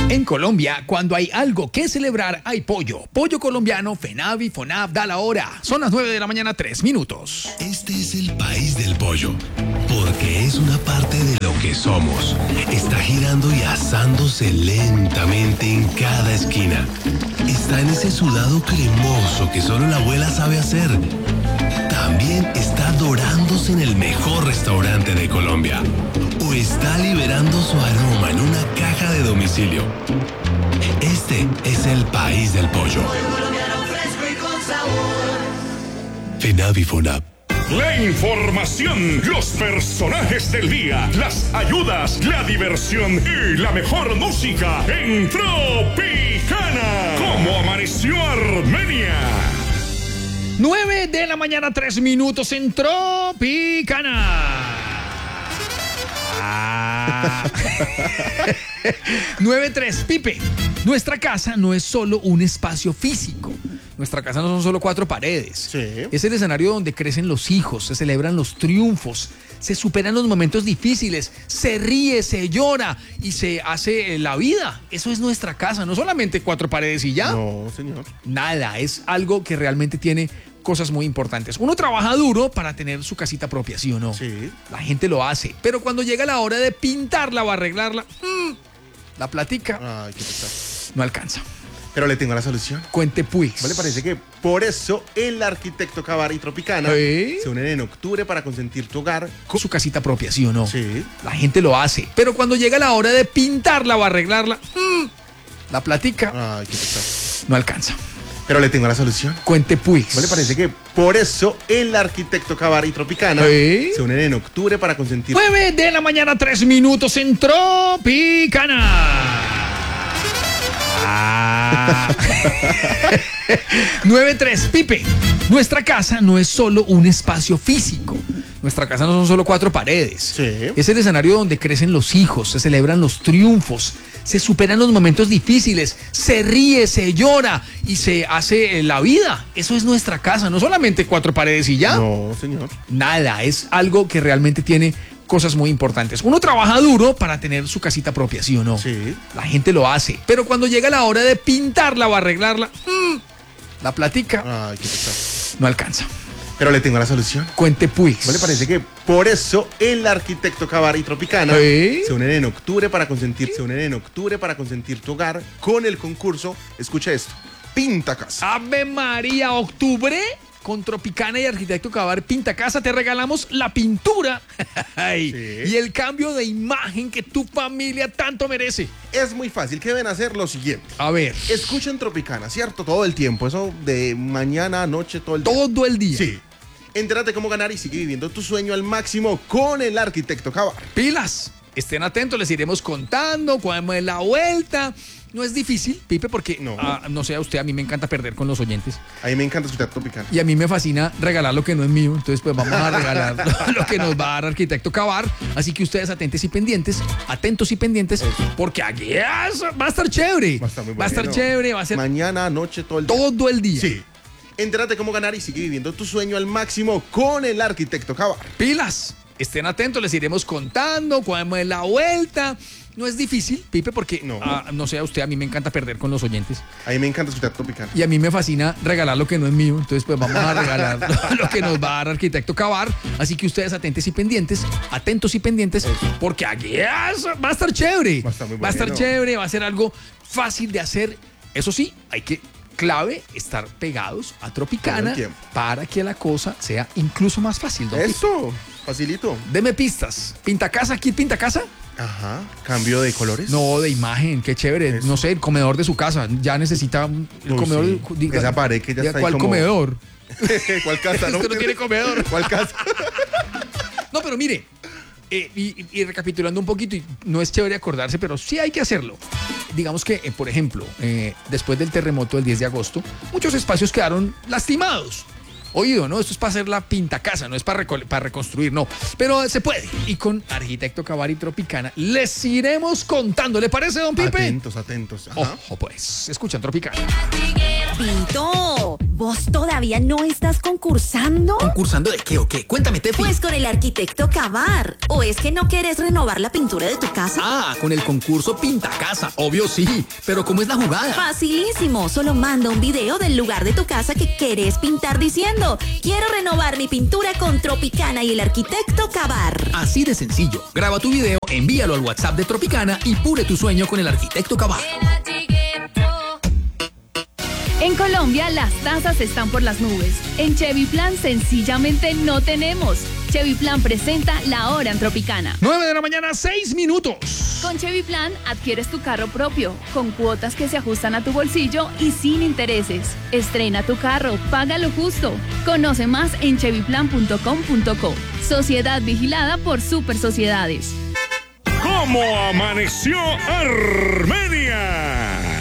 En Colombia, cuando hay algo que celebrar, hay pollo. Pollo colombiano, FENAV y FONAV da la hora. Son las 9 de la mañana, 3 minutos. Este es el país del pollo, porque es una parte de lo que somos. Está girando y asándose lentamente en cada esquina. Está en ese sudado cremoso que solo la abuela sabe hacer. También está dorándose en el mejor restaurante de Colombia. O está liberando su aroma en una caja de domicilio. Este es el país del pollo. FENAV y FONAV. La información, los personajes del día, las ayudas, la diversión y la mejor música en Tropicana. ¿Cómo amaneció Armenia? 9 de la mañana, 3 minutos en Tropicana. 9-3, Pipe. Nuestra casa no es solo un espacio físico. Nuestra casa no son solo 4 paredes. Sí. Es el escenario donde crecen los hijos, se celebran los triunfos, se superan los momentos difíciles, se ríe, se llora y se hace la vida. Eso es nuestra casa, no solamente 4 paredes y ya. No, señor. Nada, es algo que realmente tiene cosas muy importantes. Uno trabaja duro para tener su casita propia, ¿sí o no? Sí. La gente lo hace, pero cuando llega la hora de pintarla o arreglarla, la platica Ay, qué pesado. no alcanza. Pero le tengo la solución. Cuente pues. ¿No le parece que por eso el arquitecto Cavar y Tropicana ¿Sí? se unen en octubre para consentir tu hogar? Con su casita propia, ¿sí o no? Sí. La gente lo hace, pero cuando llega la hora de pintarla o arreglarla, la platica Ay, qué pesado. no alcanza. Pero le tengo la solución. Cuente pues. ¿No le parece que por eso el arquitecto Cavar y Tropicana ¿Sí? se unen en octubre para consentir 9 de la mañana, 3 minutos en Tropicana. 9-3, Pipe. Nuestra casa no es solo un espacio físico. Nuestra casa no son solo 4 paredes. Sí. Es el escenario donde crecen los hijos, se celebran los triunfos, se superan los momentos difíciles, se ríe, se llora y se hace la vida. Eso es nuestra casa, no solamente 4 paredes y ya. No, señor. Nada, es algo que realmente tiene cosas muy importantes. Uno trabaja duro para tener su casita propia, ¿sí o no? Sí. La gente lo hace, pero cuando llega la hora de pintarla o arreglarla, la platica Ay, qué pesado. no alcanza. Pero le tengo la solución. Cuente pues. ¿No le parece que por eso el arquitecto Cavar y Tropicana ¿Sí? se unen en octubre para consentir tu hogar con el concurso? Escucha esto. Pinta casa. Ave María, octubre con Tropicana y Arquitecto Cavar Pinta Casa te regalamos la pintura Ay, Sí. y el cambio de imagen que tu familia tanto merece. Es muy fácil. ¿Qué deben hacer? Lo siguiente. A ver, Escuchen Tropicana, ¿cierto? Todo el tiempo. Eso de mañana a noche, todo el día. todo el día. Sí. Entérate cómo ganar y sigue viviendo tu sueño al máximo con el arquitecto Cavar. Pilas, estén atentos, les iremos contando cuándo es la vuelta. No es difícil, Pipe, porque No. no sé a usted, a mí me encanta perder con los oyentes. A mí me encanta escuchar Tropicana. Y a mí me fascina regalar lo que no es mío. Entonces, pues vamos a regalar lo que nos va a dar Arquitecto Cavar. Así que ustedes atentos y pendientes, porque aquí va a estar chévere. Va a estar muy Va a estar bueno. chévere, va a ser Mañana, noche, todo el día. todo el día. Sí. Entérate cómo ganar y sigue viviendo tu sueño al máximo con el arquitecto Cavar. Pilas, estén atentos, les iremos contando cuándo es la vuelta. No es difícil, Pipe, porque no sé a usted, a mí me encanta perder con los oyentes. A mí me encanta escuchar Tropicana. Y a mí me fascina regalar lo que no es mío. Entonces, pues vamos a regalar lo que nos va a dar Arquitecto Cavar. Así que ustedes atentos y pendientes, porque aquí va a estar chévere. Va a estar muy Va a estar bueno. chévere, va a ser algo fácil de hacer. Eso sí, hay que, clave, estar pegados a Todo Tropicana el tiempo. para que la cosa sea incluso más fácil. don Pipe. Eso, facilito. Deme pistas. ¿Pinta casa? ¿Aquí pinta casa? Ajá. Cambio de colores. No, de imagen, qué chévere. Eso. No sé, el comedor de su casa. Ya necesita el Uy, comedor. sí. Diga, Esa pared que ya diga, está ahí ¿cuál como- comedor? ¿Cuál casa? Usted no tiene comedor. ¿Cuál casa? No, pero mire, y recapitulando un poquito, y no es chévere acordarse, pero sí hay que hacerlo. Digamos que, por ejemplo, después del terremoto del 10 de agosto, muchos espacios quedaron lastimados. Oído, ¿no? Esto es para hacer la pinta-casa, no es para reconstruir, no. Pero se puede. Y con Arquitecto Cavar y Tropicana les iremos contando. ¿Le parece, don Pipe? Atentos, atentos. Ajá. Ojo, pues. Escuchan Tropicana. Papito, ¿vos todavía no estás concursando? ¿Concursando de qué o qué? Cuéntame, Tefi. Pues con el arquitecto Cavar. ¿O es que no quieres renovar la pintura de tu casa? Ah, con el concurso Pinta Casa. Obvio sí. Pero ¿cómo es la jugada? Facilísimo. Solo manda un video del lugar de tu casa que querés pintar diciendo: quiero renovar mi pintura con Tropicana y el arquitecto Cavar. Así de sencillo. Graba tu video, envíalo al WhatsApp de Tropicana y pure tu sueño con el arquitecto Cavar. En Colombia las tasas están por las nubes. En Chevy Plan sencillamente no tenemos. Chevy Plan presenta La Hora en Tropicana. 9 de la mañana, 6 minutos. Con Chevy Plan adquieres tu carro propio, con cuotas que se ajustan a tu bolsillo y sin intereses. Estrena tu carro, paga lo justo. Conoce más en chevyplan.com.co. Sociedad vigilada por Super Sociedades. ¿Cómo amaneció Armenia?